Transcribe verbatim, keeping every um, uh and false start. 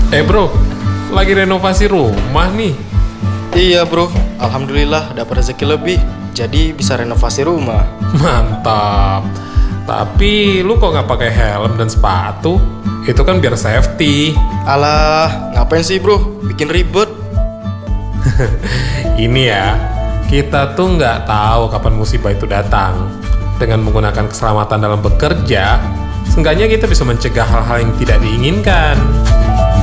Eh bro, lagi renovasi rumah nih. Iya bro, alhamdulillah dapat rezeki lebih, jadi bisa renovasi rumah. Mantap. Tapi lu kok nggak pakai helm dan sepatu? Itu kan biar safety. Alah, ngapain sih bro, bikin ribet. Ini ya, kita tuh nggak tahu kapan musibah itu datang. Dengan menggunakan keselamatan dalam bekerja, seenggaknya kita bisa mencegah hal-hal yang tidak diinginkan.